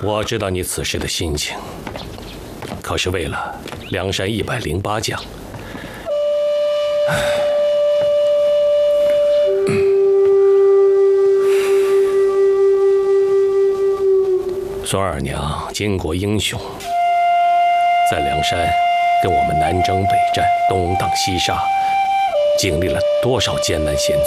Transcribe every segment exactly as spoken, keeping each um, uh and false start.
我知道你此时的心情，可是为了梁山一百零八将，孙二娘巾帼英雄，在梁山跟我们南征北战，东挡西杀，经历了多少艰难险阻。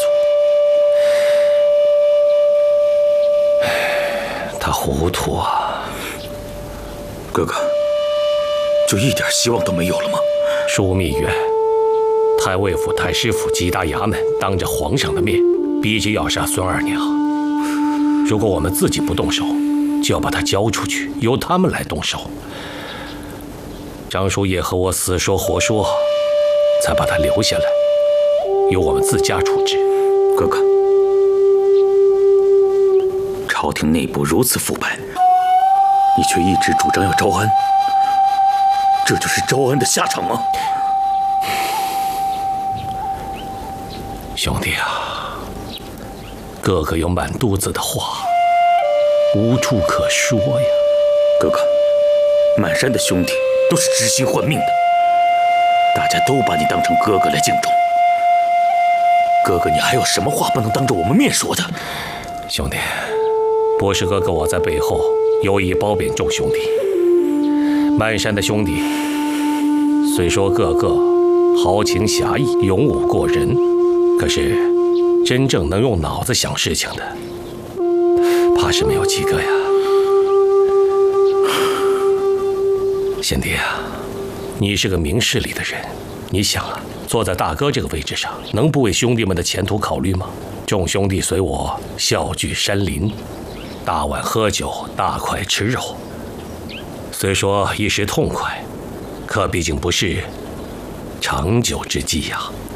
他糊涂啊！ 哥哥，就一点希望都没有了吗？ 枢密院、太尉府、太师府几大衙门当着皇上的面，逼着要杀孙二娘。如果我们自己不动手，就要把他交出去，由他们来动手。张叔夜和我死说活说，才把他留下来，由我们自家处置。 哥哥，朝廷内部如此腐败，你却一直主张要招安，这就是招安的下场吗？ 兄弟啊，哥哥有满肚子的话，无处可说呀。 哥哥，满山的兄弟都是知心换命的，大家都把你当成哥哥来敬重。哥哥，你还有什么话不能当着我们面说的？ 兄弟，不是哥哥我在背后有意褒贬众兄弟。满山的兄弟虽说个个豪情侠义、勇武过人，可是真正能用脑子想事情的，怕是没有几个呀。贤弟啊，你是个明事理的人，你想啊，坐在大哥这个位置上，能不为兄弟们的前途考虑吗？众兄弟随我小聚山林，大碗喝酒，大块吃肉。虽说一时痛快，可毕竟不是长久之计呀。